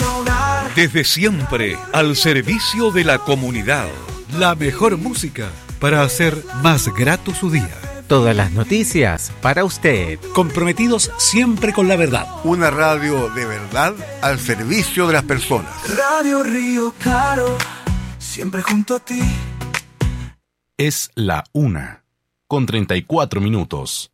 nuestro hogar. Desde siempre, al servicio de la comunidad. La mejor música para hacer más grato su día. Todas las noticias para usted. Comprometidos siempre con la verdad. Una radio de verdad al servicio de las personas. Radio Río Claro, siempre junto a ti. Es la 1:34.